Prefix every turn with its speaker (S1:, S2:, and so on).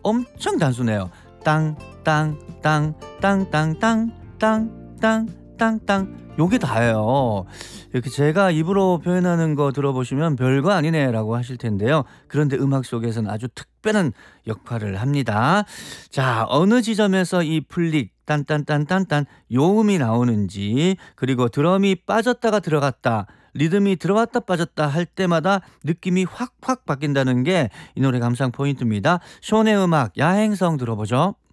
S1: 엄청 단순해요. 땅, 땅, 땅, 땅, 땅, 땅, 땅, 땅, 땅, 땅. 요게 다예요. 이렇게 제가 입으로 표현하는 거 들어보시면 별거 아니네라고 하실 텐데요. 그런데 음악 속에서는 아주 특별한 역할을 합니다. 자, 어느 지점에서 이 플릭 딴딴딴딴딴 요음이 나오는지, 그리고 드럼이 빠졌다가 들어갔다, 리듬이 들어왔다 빠졌다 할 때마다 느낌이 확확 바뀐다는 게 이 노래 감상 포인트입니다. 쇼네 음악 야행성 들어보죠.